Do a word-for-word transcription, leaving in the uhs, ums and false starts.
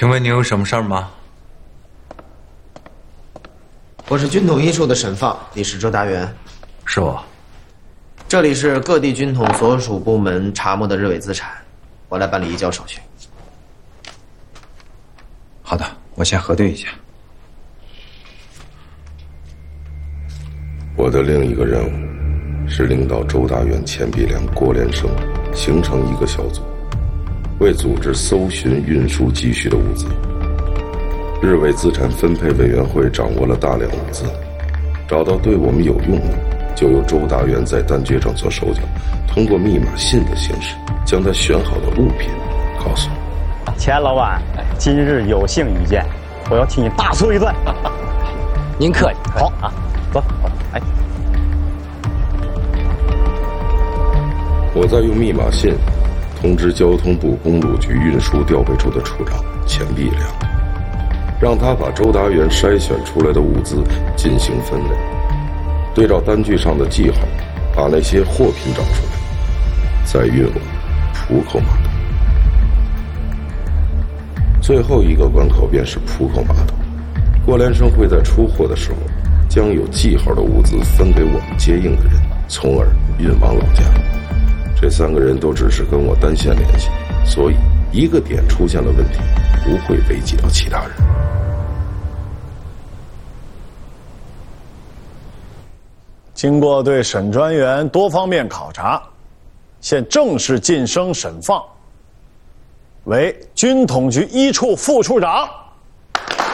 请问你有什么事儿吗？ 我是军统一处的沈放，你是周达元。 是我。 这里是各地军统所属部门查摸的日伪资产，我来办理移交手续。 好的，我先核对一下。 我的另一个任务是领导周达元、钱必良、郭连生形成一个小组，为组织搜寻、运输急需的物资。日伪资产分配委员会掌握了大量物资，找到对我们有用的，就由周达元在单据上做手脚，通过密码信的形式，将他选好的物品告诉我。 钱老板，今日有幸遇见，我要替你大错一顿。 您客气。 好啊，走，哎。 我再用密码信通知交通部公路局运输调配处的处长钱必良，让他把周达元筛选出来的物资进行分类，对照单据上的记号，把那些货品找出来，再运往浦口码头。最后一个关口便是浦口码头，郭连生会在出货的时候，将有记号的物资分给我们接应的人，从而运往老家。这三个人都只是跟我单线联系，所以一个点出现了问题，不会危及到其他人。 经过对沈专员多方面考察，现正式晋升沈放为军统局一处副处长。